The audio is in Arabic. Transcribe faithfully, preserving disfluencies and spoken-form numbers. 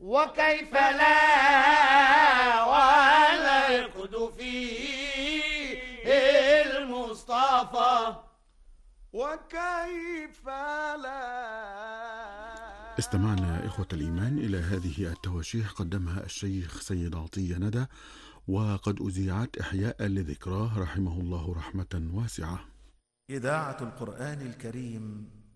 وكيف لا ولا يقد فيه المصطفى، وكيف لا. استمعنا إخوة الإيمان إلى هذه التواشيح قدمها الشيخ سيد عطية ندى، وقد أذيعت إحياء لذكراه رحمه الله رحمة واسعة. إذاعة القرآن الكريم